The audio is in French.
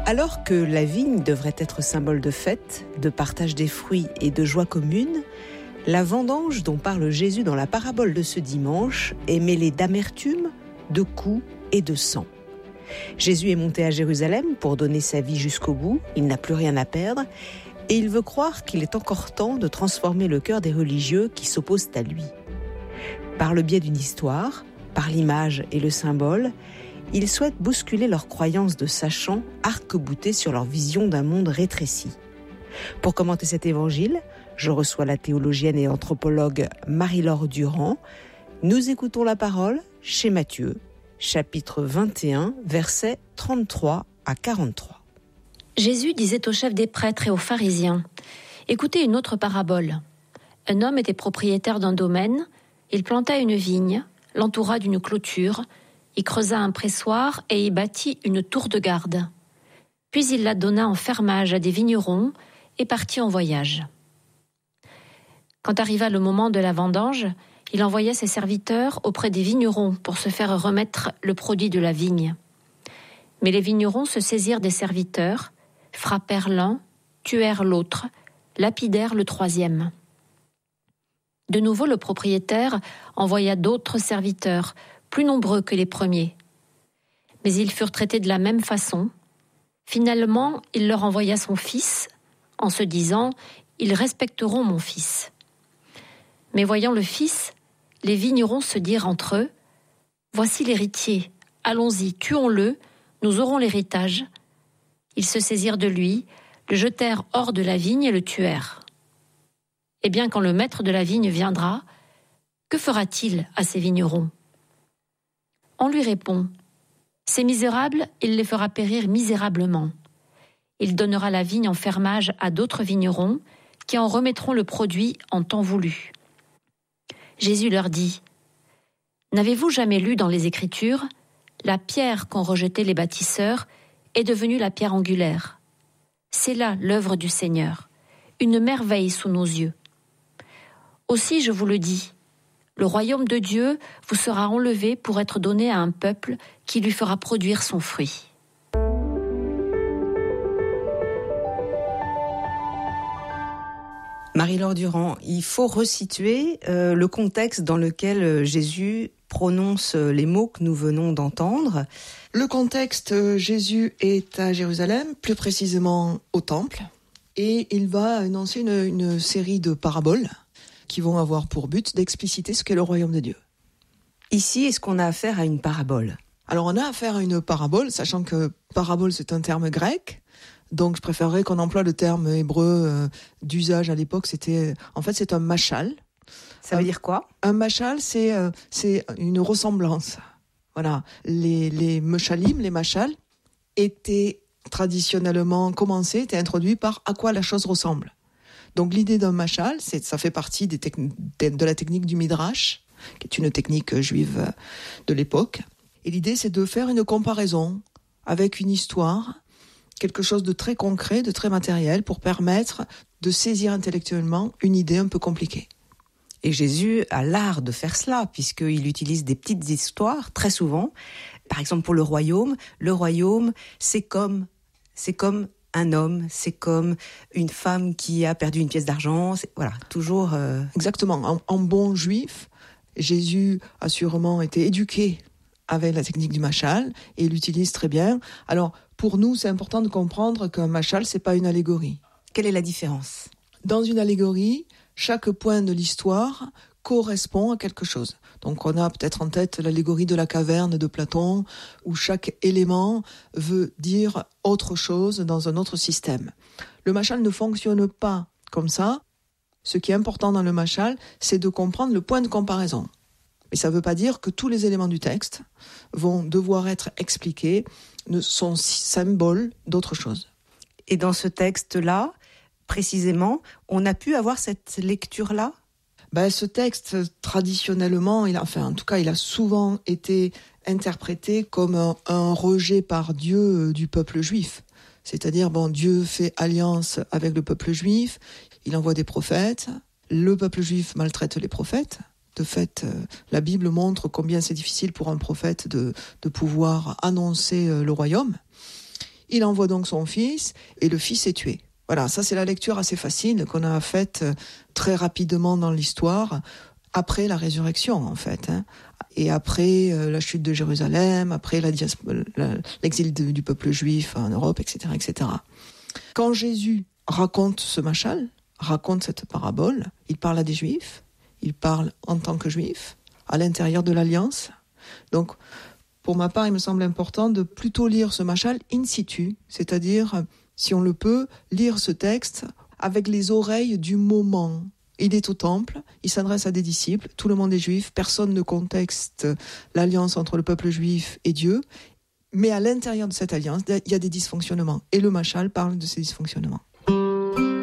Alors que la vigne devrait être symbole de fête, de partage des fruits et de joie commune, la vendange dont parle Jésus dans la parabole de ce dimanche est mêlée d'amertume, de coups et de sang. Jésus est monté à Jérusalem pour donner sa vie jusqu'au bout, il n'a plus rien à perdre, et il veut croire qu'il est encore temps de transformer le cœur des religieux qui s'opposent à lui. Par le biais d'une histoire, par l'image et le symbole, il souhaite bousculer leurs croyances de sachants arc-boutés sur leur vision d'un monde rétréci. Pour commenter cet évangile, je reçois la théologienne et anthropologue Marie-Laure Durand. Nous écoutons la parole chez Matthieu, chapitre 21, versets 33 à 43. Jésus disait aux chefs des prêtres et aux pharisiens : « Écoutez une autre parabole. Un homme était propriétaire d'un domaine, il planta une vigne, l'entoura d'une clôture, il creusa un pressoir et y bâtit une tour de garde. Puis il la donna en fermage à des vignerons et partit en voyage. Quand arriva le moment de la vendange, il envoya ses serviteurs auprès des vignerons pour se faire remettre le produit de la vigne. Mais les vignerons se saisirent des serviteurs, frappèrent l'un, tuèrent l'autre, lapidèrent le troisième. De nouveau, le propriétaire envoya d'autres serviteurs, plus nombreux que les premiers. Mais ils furent traités de la même façon. Finalement, il leur envoya son fils, en se disant « Ils respecteront mon fils ». Mais voyant le fils, les vignerons se dirent entre eux « Voici l'héritier, allons-y, tuons-le, nous aurons l'héritage ». Ils se saisirent de lui, le jetèrent hors de la vigne et le tuèrent. Eh bien, quand le maître de la vigne viendra, que fera-t-il à ces vignerons ? On lui répond : ces misérables, il les fera périr misérablement. Il donnera la vigne en fermage à d'autres vignerons qui en remettront le produit en temps voulu. Jésus leur dit : n'avez-vous jamais lu dans les Écritures, la pierre qu'ont rejetée les bâtisseurs est devenue la pierre angulaire. C'est là l'œuvre du Seigneur, une merveille sous nos yeux. Aussi, je vous le dis, le royaume de Dieu vous sera enlevé pour être donné à un peuple qui lui fera produire son fruit. Marie-Laure Durand, il faut resituer le contexte dans lequel Jésus prononce les mots que nous venons d'entendre. Le contexte, Jésus est à Jérusalem, plus précisément au temple, et il va énoncer une série de paraboles qui vont avoir pour but d'expliciter ce qu'est le royaume de Dieu. Ici, est-ce qu'on a affaire à une parabole ? Alors on a affaire à une parabole, sachant que parabole c'est un terme grec, donc je préférerais qu'on emploie le terme hébreu d'usage à l'époque, c'est un machal. Ça veut dire quoi ? Un machal, c'est une ressemblance. Voilà, les meshalim, les machals, étaient traditionnellement étaient introduits par à quoi la chose ressemble. Donc l'idée d'un machal, ça fait partie de la technique du midrash, qui est une technique juive de l'époque. Et l'idée, c'est de faire une comparaison avec une histoire, quelque chose de très concret, de très matériel, pour permettre de saisir intellectuellement une idée un peu compliquée. Et Jésus a l'art de faire cela, puisqu'il utilise des petites histoires, très souvent. Par exemple, pour le royaume, c'est comme un homme, c'est comme une femme qui a perdu une pièce d'argent, voilà, toujours... Exactement, en bon juif, Jésus a sûrement été éduqué avec la technique du machal, et il l'utilise très bien. Alors, pour nous, c'est important de comprendre qu'un machal, c'est pas une allégorie. Quelle est la différence ? Dans une allégorie, chaque point de l'histoire correspond à quelque chose. Donc on a peut-être en tête l'allégorie de la caverne de Platon, où chaque élément veut dire autre chose dans un autre système. Le machal ne fonctionne pas comme ça. Ce qui est important dans le machal, c'est de comprendre le point de comparaison. Mais ça ne veut pas dire que tous les éléments du texte vont devoir être expliqués, sont symboles d'autre chose. Et dans ce texte-là, précisément, on a pu avoir cette lecture-là ? Ce texte, traditionnellement, il a souvent été interprété comme un rejet par Dieu du peuple juif. C'est-à-dire, Dieu fait alliance avec le peuple juif, il envoie des prophètes, le peuple juif maltraite les prophètes. De fait, la Bible montre combien c'est difficile pour un prophète de pouvoir annoncer le royaume. Il envoie donc son fils et le fils est tué. Voilà, ça c'est la lecture assez facile qu'on a faite très rapidement dans l'histoire, après la résurrection en fait. Et après la chute de Jérusalem, après l'exil du peuple juif en Europe, etc., etc. Quand Jésus raconte ce mashal, raconte cette parabole, il parle à des juifs, il parle en tant que juif, à l'intérieur de l'Alliance. Donc, pour ma part, il me semble important de plutôt lire ce mashal in situ, c'est-à-dire, si on le peut, lire ce texte avec les oreilles du moment. Il est au temple, il s'adresse à des disciples, tout le monde est juif, personne ne contexte l'alliance entre le peuple juif et Dieu, mais à l'intérieur de cette alliance, il y a des dysfonctionnements. Et le mashal parle de ces dysfonctionnements.